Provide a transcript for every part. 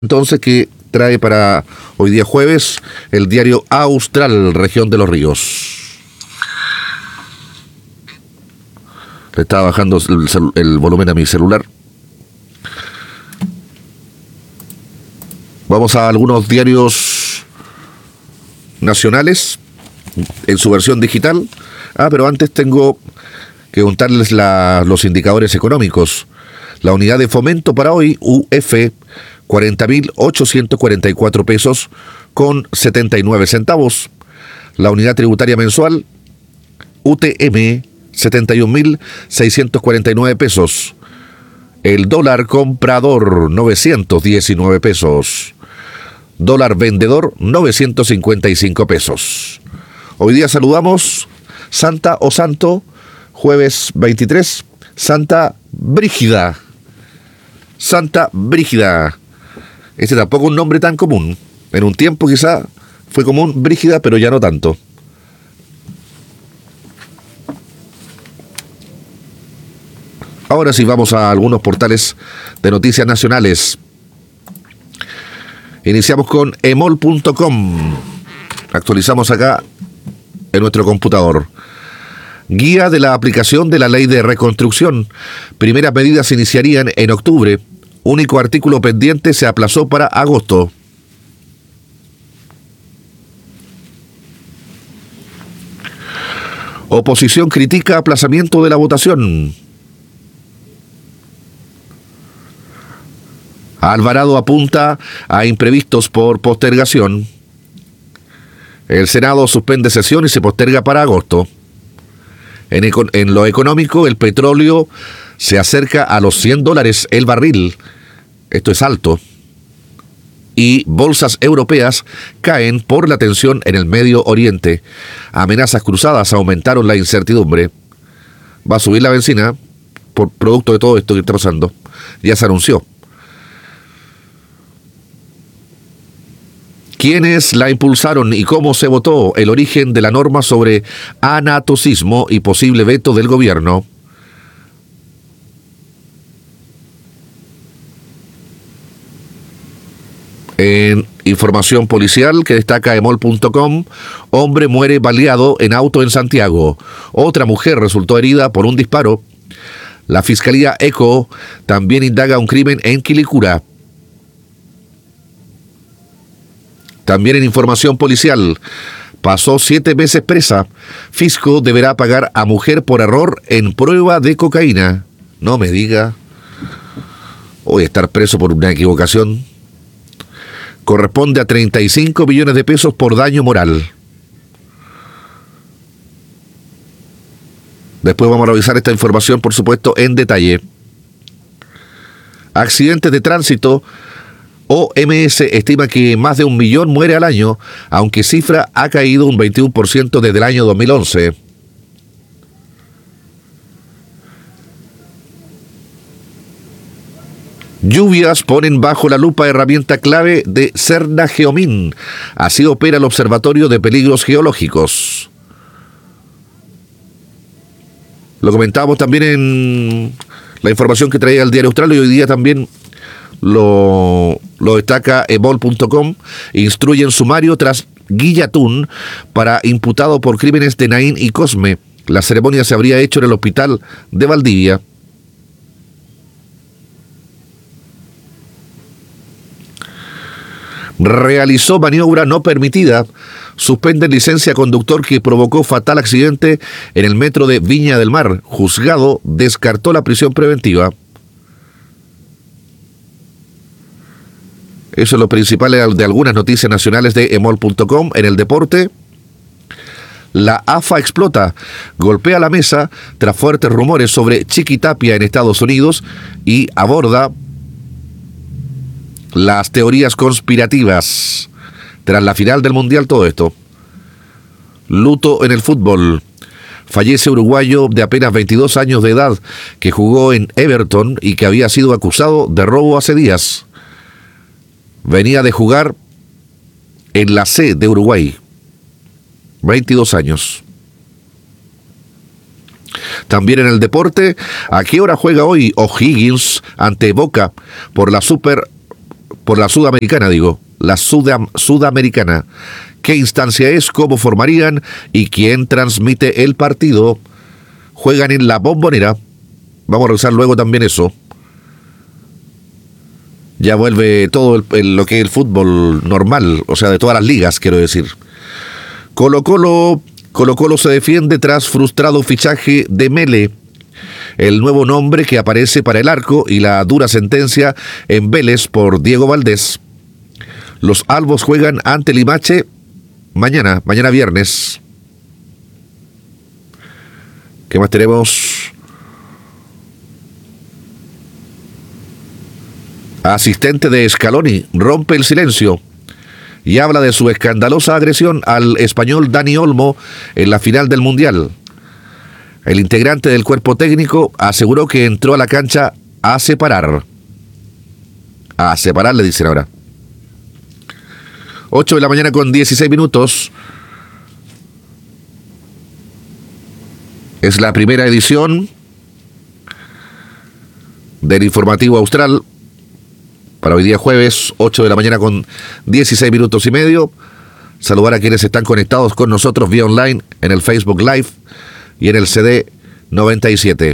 Entonces, que trae para hoy día jueves el diario Austral, Región de los Ríos. Le estaba bajando el volumen a mi celular. Vamos a algunos diarios nacionales en su versión digital. Pero antes tengo que contarles los indicadores económicos. La unidad de fomento para hoy, UF, 40.844 pesos con 79 centavos. La unidad tributaria mensual, UTM, 71.649 pesos. El dólar comprador, 919 pesos. Dólar vendedor, 955 pesos. Hoy día saludamos Santa o Santo, jueves 23, Santa Brígida. Santa Brígida. Este tampoco es un nombre tan común. En un tiempo quizá fue común Brígida, pero ya no tanto. Ahora sí vamos a algunos portales de noticias nacionales. Iniciamos con emol.com. Actualizamos acá en nuestro computador. Guía de la aplicación de la ley de reconstrucción. Primeras medidas se iniciarían en octubre. Único artículo pendiente se aplazó para agosto. Oposición critica aplazamiento de la votación. Alvarado apunta a imprevistos por postergación. El Senado suspende sesión y se posterga para agosto. En lo económico, el petróleo se acerca a los $100 el barril. Esto es alto. Y bolsas europeas caen por la tensión en el Medio Oriente. Amenazas cruzadas aumentaron la incertidumbre. Va a subir la benzina por producto de todo esto que está pasando. Ya se anunció. ¿Quiénes la impulsaron y cómo se votó? El origen de la norma sobre anatocismo y posible veto del gobierno. En información policial que destaca emol.com, hombre muere baleado en auto en Santiago. Otra mujer resultó herida por un disparo. La Fiscalía ECO también indaga un crimen en Quilicura. También en información policial, pasó 7 meses presa. Fisco deberá pagar a mujer por error en prueba de cocaína. No me diga. Voy a estar preso por una equivocación. Corresponde a 35 millones de pesos por daño moral. Después vamos a revisar esta información, por supuesto, en detalle. Accidentes de tránsito. OMS estima que más de 1 millón muere al año, aunque cifra ha caído un 21% desde el año 2011. Lluvias ponen bajo la lupa herramienta clave de Serna Geomin. Así opera el Observatorio de Peligros Geológicos. Lo comentábamos también en la información que traía el diario Austral y hoy día también lo destaca emol.com. Instruyen sumario tras Guillatún para imputado por crímenes de Naín y Cosme. La ceremonia se habría hecho en el hospital de Valdivia. Realizó maniobra no permitida. Suspenden licencia conductor que provocó fatal accidente en el metro de Viña del Mar. Juzgado descartó la prisión preventiva. Eso es lo principal de algunas noticias nacionales de emol.com. En el deporte, la AFA explota, golpea la mesa tras fuertes rumores sobre Chiquitapia en Estados Unidos y aborda las teorías conspirativas tras la final del Mundial, todo esto. Luto en el fútbol. Fallece uruguayo de apenas 22 años de edad que jugó en Everton y que había sido acusado de robo hace días. Venía de jugar en la C de Uruguay. 22 años. También en el deporte, ¿a qué hora juega hoy O'Higgins ante Boca por la por la Sudamericana, digo, la Sudamericana. ¿Qué instancia es? ¿Cómo formarían? ¿Y quién transmite el partido? Juegan en la Bombonera. Vamos a revisar luego también eso. Ya vuelve todo lo que es el fútbol normal, o sea, de todas las ligas, quiero decir. Colo-Colo se defiende tras frustrado fichaje de Mele, el nuevo nombre que aparece para el arco, y la dura sentencia en Vélez por Diego Valdés. Los albos juegan ante Limache mañana viernes. ¿Qué más tenemos? Asistente de Scaloni rompe el silencio y habla de su escandalosa agresión al español Dani Olmo en la final del Mundial. El integrante del cuerpo técnico aseguró que entró a la cancha a separar. A separar, le dicen ahora. 8 de la mañana con 16 minutos. Es la primera edición del Informativo Austral para hoy día jueves, 8 de la mañana con 16 minutos y medio. Saludar a quienes están conectados con nosotros vía online en el Facebook Live y en el CD 97.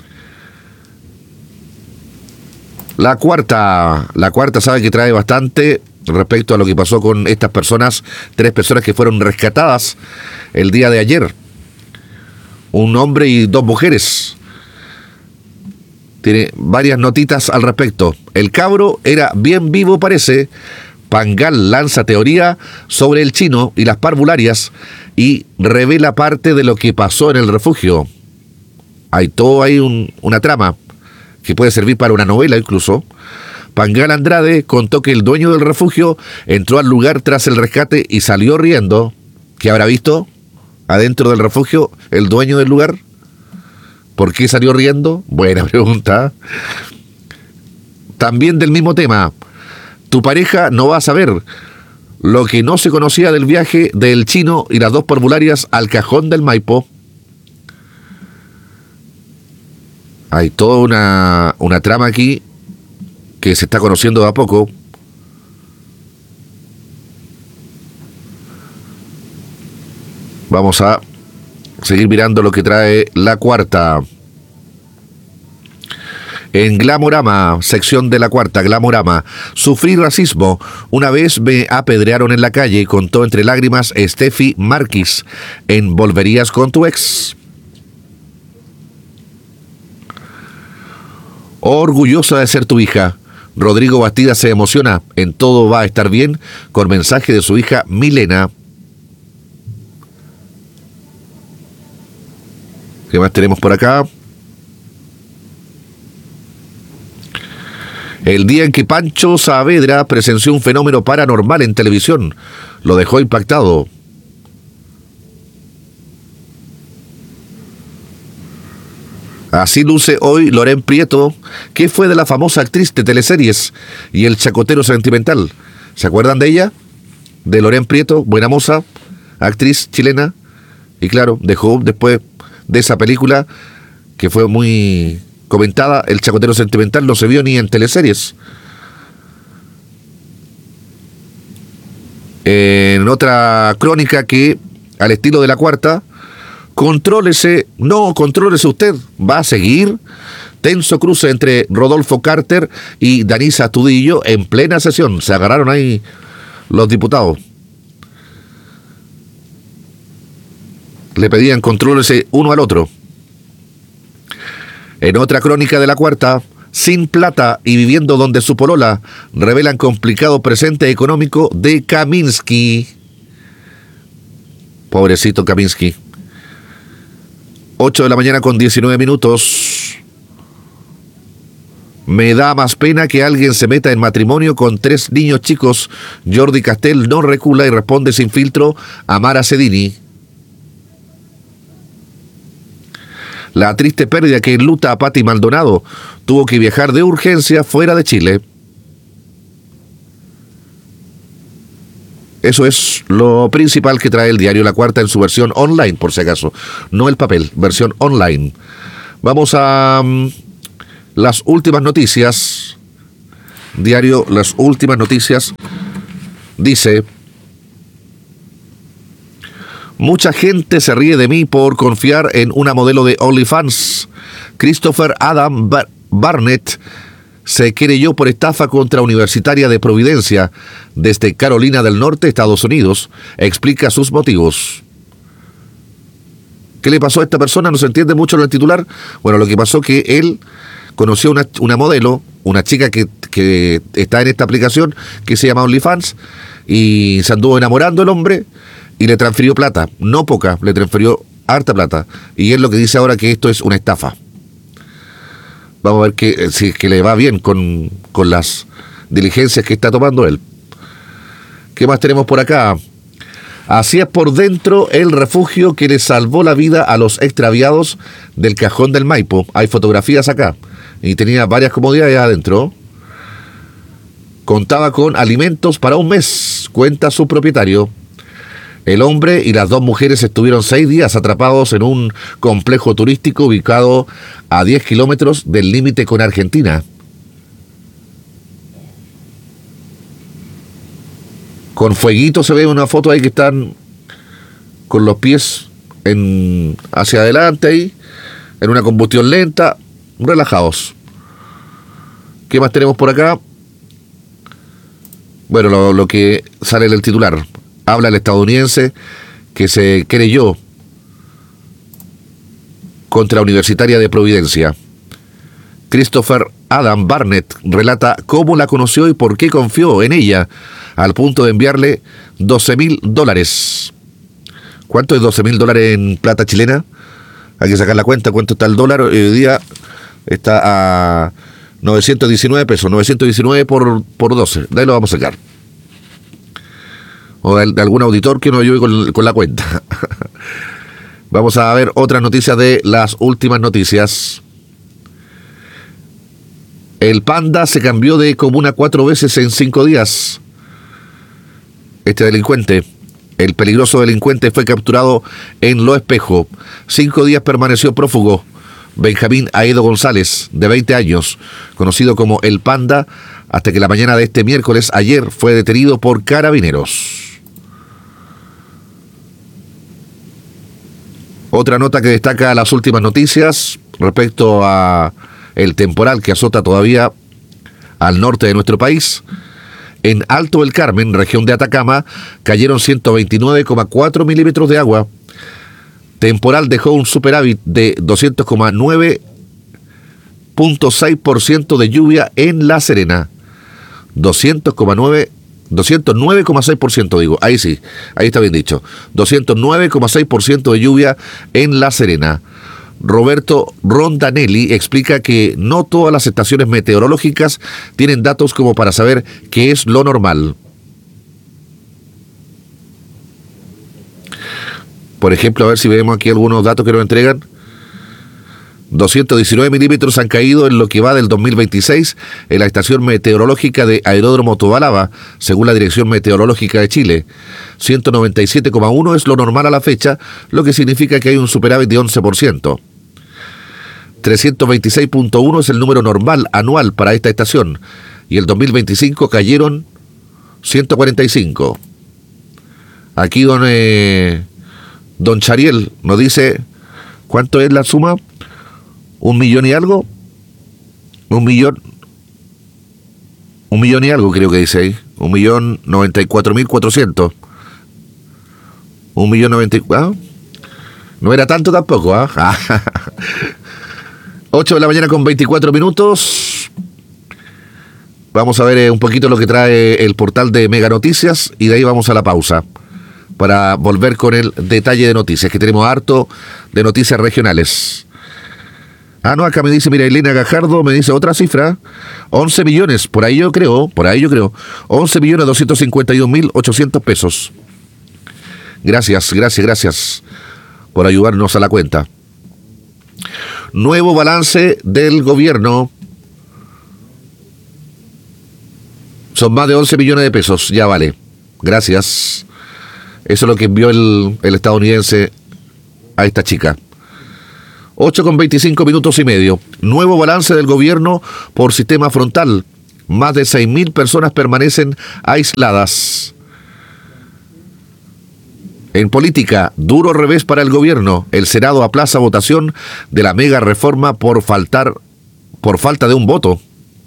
La cuarta sabe que trae bastante respecto a lo que pasó con estas personas, 3 personas que fueron rescatadas el día de ayer. Un hombre y 2 mujeres. Tiene varias notitas al respecto. El cabro era bien vivo, parece. Pangal lanza teoría sobre el chino y las parvularias y revela parte de lo que pasó en el refugio. Hay una trama que puede servir para una novela incluso. Pangal Andrade contó que el dueño del refugio entró al lugar tras el rescate y salió riendo. ¿Qué habrá visto adentro del refugio el dueño del lugar? ¿Por qué salió riendo? Buena pregunta. También del mismo tema. Tu pareja no va a saber lo que no se conocía del viaje del chino y las 2 parvularias al Cajón del Maipo. Hay toda una trama aquí que se está conociendo de a poco. Vamos a seguir mirando lo que trae la cuarta. En Glamorama, sección de la cuarta, Glamorama. Sufrí racismo. Una vez me apedrearon en la calle, contó entre lágrimas Steffi Márquez en Volverías con tu ex. Orgullosa de ser tu hija. Rodrigo Bastida se emociona en Todo va a estar bien con mensaje de su hija Milena. ¿Qué más tenemos por acá? El día en que Pancho Saavedra presenció un fenómeno paranormal en televisión, lo dejó impactado. Así luce hoy Loren Prieto, que fue de la famosa actriz de teleseries y El chacotero sentimental. ¿Se acuerdan de ella? De Loren Prieto, buena moza, actriz chilena. Y claro, dejó después de esa película que fue muy comentada, El chacotero sentimental, no se vio ni en teleseries. En otra crónica que, al estilo de la cuarta, contrólese usted, va a seguir. Tenso cruce entre Rodolfo Carter y Danisa Tudillo en plena sesión. Se agarraron ahí los diputados. Le pedían contrólese uno al otro. En otra crónica de la cuarta, sin plata y viviendo donde su polola, revelan complicado presente económico de Kaminsky. Pobrecito Kaminsky. 8 de la mañana con 19 minutos. Me da más pena que alguien se meta en matrimonio con 3 niños chicos. Jordi Castell no recula y responde sin filtro a Mara Cedini. La triste pérdida que enluta a Patti Maldonado. Tuvo que viajar de urgencia fuera de Chile. Eso es lo principal que trae el diario La Cuarta en su versión online, por si acaso. No el papel, versión online. Vamos a las últimas noticias diario Las Últimas Noticias dice: mucha gente se ríe de mí por confiar en una modelo de OnlyFans. Christopher Adam Barnett se querelló por estafa contra Universitaria de Providencia desde Carolina del Norte, Estados Unidos. Explica sus motivos. ¿Qué le pasó a esta persona? No se entiende mucho en el titular. Bueno, lo que pasó que él conoció una modelo, una chica que está en esta aplicación que se llama OnlyFans, y se anduvo enamorando el hombre y le transfirió plata, no poca, le transfirió harta plata. Y es lo que dice ahora, que esto es una estafa. Vamos a ver si le va bien con las diligencias que está tomando él. ¿Qué más tenemos por acá? Así es por dentro el refugio que le salvó la vida a los extraviados del Cajón del Maipo. Hay fotografías acá. Y tenía varias comodidades adentro. Contaba con alimentos para un mes, cuenta su propietario. El hombre y las dos mujeres estuvieron 6 días atrapados en un complejo turístico ubicado a 10 kilómetros del límite con Argentina. Con fueguito se ve una foto ahí que están con los pies hacia adelante ahí, en una combustión lenta, relajados. ¿Qué más tenemos por acá? Bueno, lo que sale en el titular. Habla el estadounidense que se querelló contra Universitaria de Providencia. Christopher Adam Barnett relata cómo la conoció y por qué confió en ella, al punto de enviarle $12,000. ¿Cuánto es $12,000 en plata chilena? Hay que sacar la cuenta, cuánto está el dólar. Hoy día está a 919 pesos, 919 por 12. De ahí lo vamos a sacar. O de algún auditor que nos ayude con la cuenta. Vamos a ver otras noticias de Las Últimas Noticias. El Panda se cambió de comuna 4 veces en 5 días. Este delincuente, el peligroso delincuente, fue capturado en Lo Espejo. 5 días permaneció prófugo. Benjamín Aedo González, de 20 años, conocido como El Panda, hasta que la mañana de este miércoles, ayer, fue detenido por carabineros. Otra nota que destaca Las Últimas Noticias respecto a el temporal que azota todavía al norte de nuestro país. En Alto del Carmen, región de Atacama, cayeron 129,4 milímetros de agua. Temporal dejó un superávit de 209,6% de lluvia en La Serena. 209,6% digo, ahí sí, ahí está bien dicho. 209,6% de lluvia en La Serena. Roberto Rondanelli explica que no todas las estaciones meteorológicas tienen datos como para saber qué es lo normal. Por ejemplo, a ver si vemos aquí algunos datos que nos entregan. 219 milímetros han caído en lo que va del 2026 en la estación meteorológica de Aeródromo Tobalaba, según la Dirección Meteorológica de Chile. 197,1 es lo normal a la fecha, lo que significa que hay un superávit de 11%. 326,1 es el número normal anual para esta estación, y el 2025 cayeron 145. Aquí don Chariel nos dice, ¿cuánto es la suma? ¿1 millón y algo? Un millón y algo creo que dice ahí. 1.094.400. 1.090.000. No era tanto tampoco, ¿ah? 8 de la mañana con 24 minutos. Vamos a ver un poquito lo que trae el portal de Mega Noticias y de ahí vamos a la pausa para volver con el detalle de noticias, que tenemos harto de noticias regionales. Ah, no, acá me dice, mira, Elena Gajardo me dice otra cifra, 11 millones, por ahí yo creo, 11.251.800 pesos. Gracias por ayudarnos a la cuenta. Nuevo balance del gobierno. Son más de 11 millones de pesos, ya vale. Gracias. Eso es lo que envió el estadounidense a esta chica. 8 con 25 minutos y medio. Nuevo balance del gobierno por sistema frontal. Más de 6.000 personas permanecen aisladas. En política, duro revés para el gobierno. El Senado aplaza votación de la mega reforma por falta de un voto.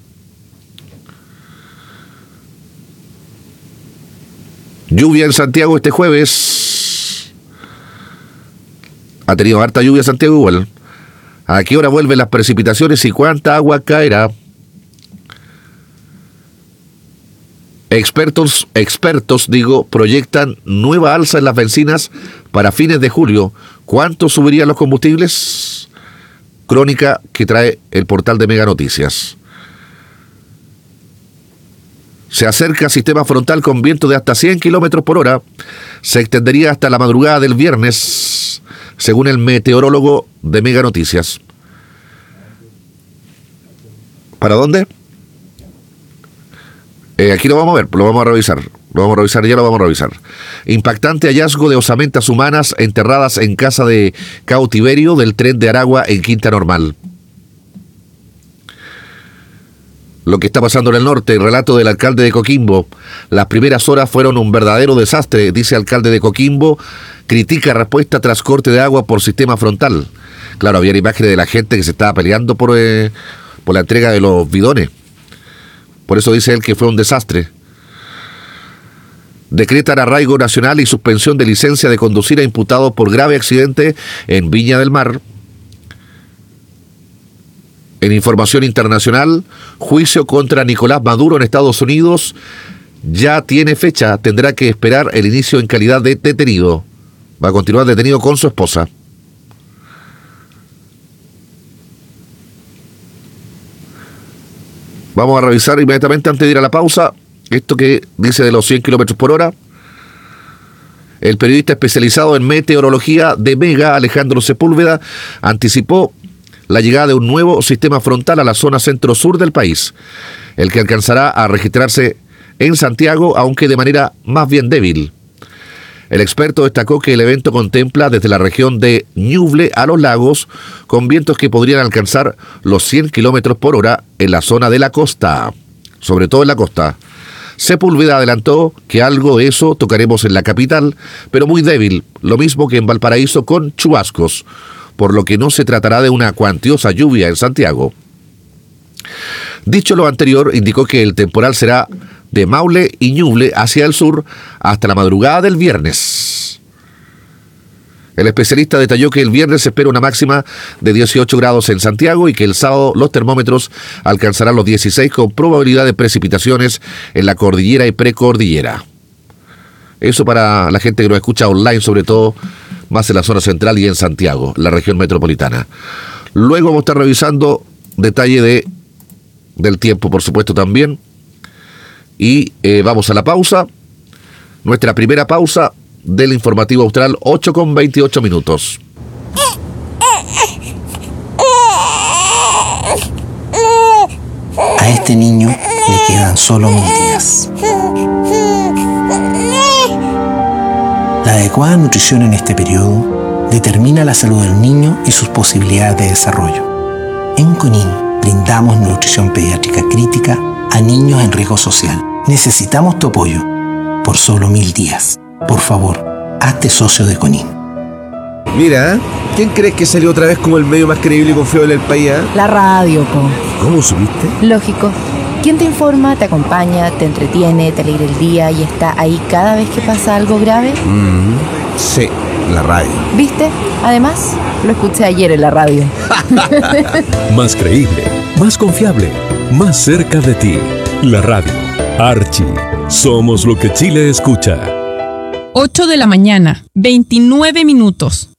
Lluvia en Santiago este jueves. Ha tenido harta lluvia Santiago igual. ¿A qué hora vuelven las precipitaciones y cuánta agua caerá? Expertos, proyectan nueva alza en las bencinas para fines de julio. ¿Cuánto subirían los combustibles? Crónica que trae el portal de Mega Noticias. Se acerca sistema frontal con viento de hasta 100 kilómetros por hora. Se extendería hasta la madrugada del viernes, según el meteorólogo de Mega Noticias. ¿Para dónde? Aquí lo vamos a ver, lo vamos a revisar. Impactante hallazgo de osamentas humanas enterradas en casa de cautiverio del tren de Aragua en Quinta Normal. Lo que está pasando en el norte, el relato del alcalde de Coquimbo. Las primeras horas fueron un verdadero desastre, dice el alcalde de Coquimbo. Critica respuesta tras corte de agua por sistema frontal. Claro, había imágenes de la gente que se estaba peleando por la entrega de los bidones. Por eso dice él que fue un desastre. Decretan arraigo nacional y suspensión de licencia de conducir a imputados por grave accidente en Viña del Mar. En información internacional, juicio contra Nicolás Maduro en Estados Unidos ya tiene fecha. Tendrá que esperar el inicio en calidad de detenido. Va a continuar detenido con su esposa. Vamos a revisar inmediatamente antes de ir a la pausa esto que dice de los 100 kilómetros por hora. El periodista especializado en meteorología de Mega, Alejandro Sepúlveda, anticipó la llegada de un nuevo sistema frontal a la zona centro-sur del país, el que alcanzará a registrarse en Santiago, aunque de manera más bien débil. El experto destacó que el evento contempla desde la región de Ñuble a los lagos, con vientos que podrían alcanzar los 100 kilómetros por hora en la zona de la costa, sobre todo en la costa. Sepúlveda adelantó que algo de eso tocaremos en la capital, pero muy débil, lo mismo que en Valparaíso con chubascos, por lo que no se tratará de una cuantiosa lluvia en Santiago. Dicho lo anterior, indicó que el temporal será de Maule y Ñuble hacia el sur hasta la madrugada del viernes. El especialista detalló que el viernes se espera una máxima de 18 grados en Santiago y que el sábado los termómetros alcanzarán los 16 con probabilidad de precipitaciones en la cordillera y precordillera. Eso para la gente que nos escucha online, sobre todo más en la zona central y en Santiago, la región metropolitana. Luego vamos a estar revisando detalle del tiempo, por supuesto, también. Y vamos a la pausa, nuestra primera pausa del informativo austral, 8:28. A este niño le quedan solo 1000 días. La adecuada nutrición en este periodo determina la salud del niño y sus posibilidades de desarrollo. En CONIN brindamos nutrición pediátrica crítica a niños en riesgo social. Necesitamos tu apoyo por solo 1000 días. Por favor, hazte socio de CONIN. Mira, ¿quién crees que salió otra vez como el medio más creíble y confiable del país? La radio, po. ¿Cómo supiste? Lógico. ¿Quién te informa, te acompaña, te entretiene, te alegra el día y está ahí cada vez que pasa algo grave? Sí, la radio. ¿Viste? Además, lo escuché ayer en la radio. Más creíble, más confiable, más cerca de ti. La radio. Archie. Somos lo que Chile escucha. 8 de la mañana, 29 minutos.